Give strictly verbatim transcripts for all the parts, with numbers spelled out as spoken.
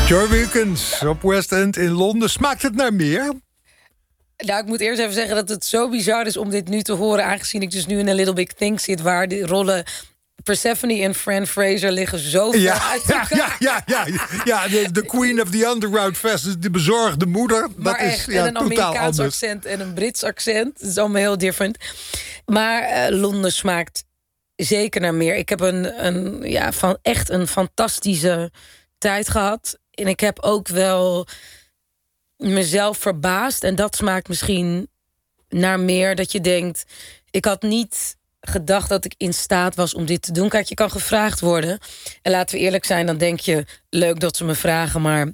Joy Wilkins op West End in Londen. Smaakt het naar meer? Nou, ik moet eerst even zeggen dat het zo bizar is om dit nu te horen, aangezien ik dus nu in A Little Big Thing zit, waar de rollen Persephone en Fran Fraser liggen zo ver Ja, uit ja, elkaar. ja, ja, ja, ja de, de Queen of the Underground Fest, de bezorgde moeder. Maar dat echt, is ja, en een totaal Amerikaans anders. accent en een Brits accent. Het is allemaal heel different. Maar uh, Londen smaakt zeker naar meer. Ik heb een, een, ja, van echt een fantastische tijd gehad. En ik heb ook wel mezelf verbaasd. En dat smaakt misschien naar meer. Dat je denkt, ik had niet gedacht dat ik in staat was om dit te doen. Kijk, je kan gevraagd worden. En laten we eerlijk zijn, dan denk je, leuk dat ze me vragen, maar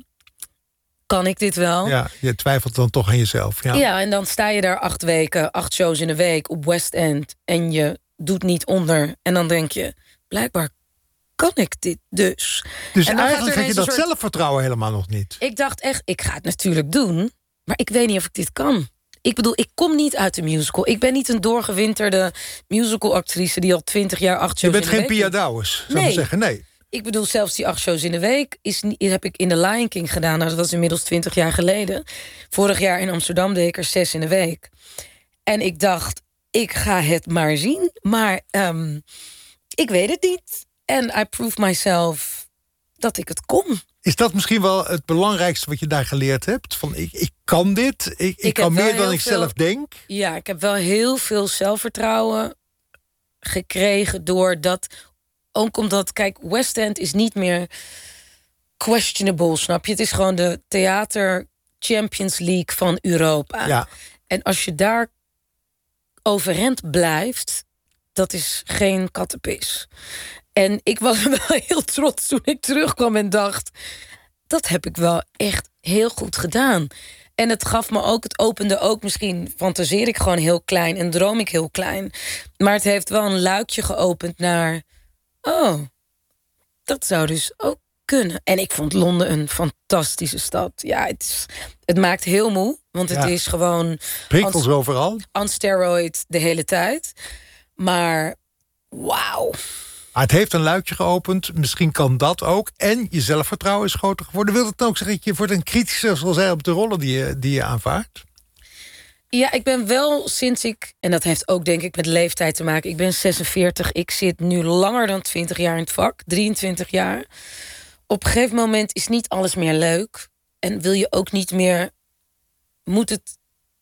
kan ik dit wel? Ja, je twijfelt dan toch aan jezelf. Ja, Ja, en dan sta je daar acht weken, acht shows in de week op West End en je doet niet onder. En dan denk je, blijkbaar kan ik dit dus. Dus en dan eigenlijk gaat er had je ineens dat een soort- zelfvertrouwen helemaal nog niet. Ik dacht echt, ik ga het natuurlijk doen, maar ik weet niet of ik dit kan. Ik bedoel, ik kom niet uit de musical. Ik ben niet een doorgewinterde musicalactrice die al twintig jaar acht Je shows bent in de geen week Pia doet. Douwes, zou ik Nee. maar zeggen. Nee. Ik bedoel, zelfs die acht shows in de week is, niet- heb ik in The Lion King gedaan. Nou, dat was inmiddels twintig jaar geleden. Vorig jaar in Amsterdam deed ik er zes in de week. En ik dacht, ik ga het maar zien. Maar um, ik weet het niet. En I proved myself dat ik het kon. Is dat misschien wel het belangrijkste wat je daar geleerd hebt? Van ik, ik kan dit, ik, ik, Ik kan heb wel meer dan heel ik veel- zelf denk. Ja, ik heb wel heel veel zelfvertrouwen gekregen door dat. Ook omdat, kijk, West End is niet meer questionable, snap je? Het is gewoon de theater Champions League van Europa. Ja. En als je daar overeind blijft, dat is geen kattenpis. En ik was wel heel trots toen ik terugkwam en dacht, dat heb ik wel echt heel goed gedaan. En het gaf me ook, het opende ook, misschien fantaseer ik gewoon heel klein en droom ik heel klein. Maar het heeft wel een luikje geopend naar, oh, dat zou dus ook kunnen. En ik vond Londen een fantastische stad. Ja, het, is, het maakt heel moe, want het Ja. is gewoon Prikkels overal. on steroid de hele tijd. Maar wauw. Maar het heeft een luikje geopend. Misschien kan dat ook. En je zelfvertrouwen is groter geworden. Wil dat dan ook zeggen dat je wordt een kritischer zal zijn op de rollen die je, die je aanvaardt? Ja, ik ben wel sinds ik, en dat heeft ook denk ik met leeftijd te maken. Ik ben zesenveertig, ik zit nu langer dan twintig jaar in het vak, drieëntwintig jaar. Op een gegeven moment is niet alles meer leuk. En wil je ook niet meer, moet het,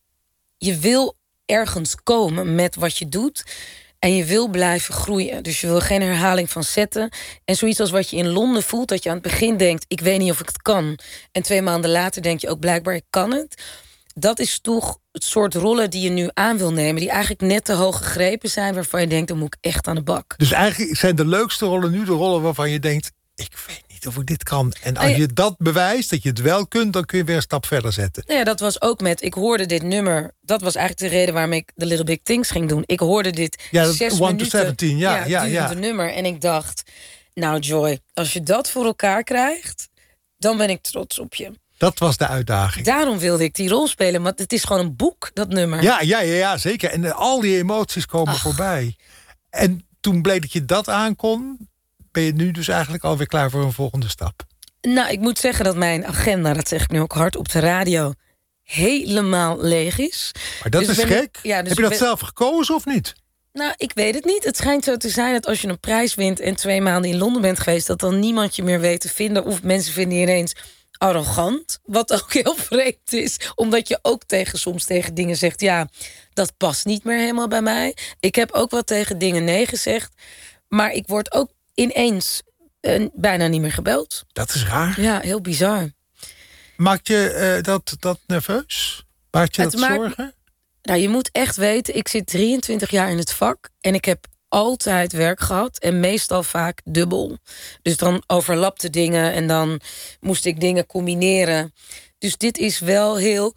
je wil ergens komen met wat je doet. En je wil blijven groeien. Dus je wil geen herhaling van zetten. En zoiets als wat je in Londen voelt, dat je aan het begin denkt, ik weet niet of ik het kan. En twee maanden later denk je ook blijkbaar, ik kan het. Dat is toch het soort rollen die je nu aan wil nemen, die eigenlijk net te hoog gegrepen zijn, waarvan je denkt, dan moet ik echt aan de bak. Dus eigenlijk zijn de leukste rollen nu de rollen waarvan je denkt, ik weet niet of ik dit kan. En als Oh ja. je dat bewijst, dat je het wel kunt, dan kun je weer een stap verder zetten. Nou ja, dat was ook met, ik hoorde dit nummer. Dat was eigenlijk de reden waarom ik The Little Big Things ging doen. Ik hoorde dit Ja, dat zes one to minuten zeventien, ja, ja, durende ja. nummer. En ik dacht, nou Joy, als je dat voor elkaar krijgt, dan ben ik trots op je. Dat was de uitdaging. Daarom wilde ik die rol spelen, want het is gewoon een boek, dat nummer. Ja, ja, ja, ja, zeker. En eh, al die emoties komen Ach. voorbij. En toen bleek dat je dat aankon, ben je nu dus eigenlijk alweer klaar voor een volgende stap. Nou, ik moet zeggen dat mijn agenda, dat zeg ik nu ook hard op de radio, helemaal leeg is. Maar dat Dus is ben ik- gek. ja, dus Heb je dat ben- zelf gekozen of niet? Nou, ik weet het niet. Het schijnt zo te zijn dat als je een prijs wint en twee maanden in Londen bent geweest, dat dan niemand je meer weet te vinden. Of mensen vinden je ineens arrogant. Wat ook heel vreemd is. Omdat je ook tegen, soms tegen dingen zegt, ja, dat past niet meer helemaal bij mij. Ik heb ook wel tegen dingen nee gezegd. Maar ik word ook ineens eh, bijna niet meer gebeld. Dat is raar. Ja, heel bizar. Maakt je eh, dat, dat nerveus? Maakt je Het dat maakt- zorgen? Nou, je moet echt weten, ik zit drieëntwintig jaar in het vak en ik heb altijd werk gehad en meestal vaak dubbel. Dus dan overlapte dingen en dan moest ik dingen combineren. Dus dit is wel heel...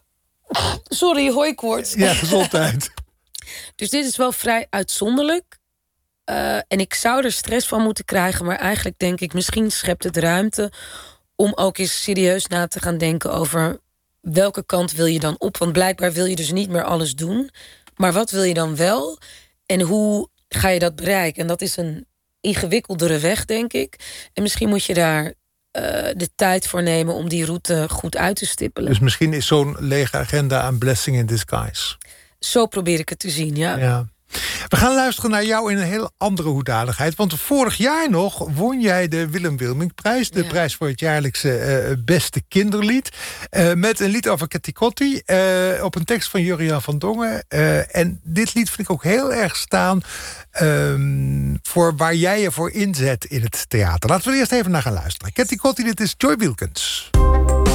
Sorry, hooikoorts. Ja, gezondheid. Dus dit is wel vrij uitzonderlijk. Uh, en ik zou er stress van moeten krijgen, maar eigenlijk denk ik, misschien schept het ruimte om ook eens serieus na te gaan denken over welke kant wil je dan op. Want blijkbaar wil je dus niet meer alles doen. Maar wat wil je dan wel? En hoe ga je dat bereiken? En dat is een ingewikkeldere weg, denk ik. En misschien moet je daar uh, de tijd voor nemen om die route goed uit te stippelen. Dus misschien is zo'n lege agenda een blessing in disguise. Zo probeer ik het te zien, ja. ja. We gaan luisteren naar jou in een heel andere hoedanigheid. Want vorig jaar nog won jij de Willem Wilmingprijs. De ja. prijs voor het jaarlijkse uh, beste kinderlied. Uh, met een lied over Ketty Kotti. Uh, op een tekst van Juriaan van Dongen. Uh, en dit lied vind ik ook heel erg staan um, voor waar jij je voor inzet in het theater. Laten we er eerst even naar gaan luisteren. Ketty Kotti, dit is Joy Wilkins.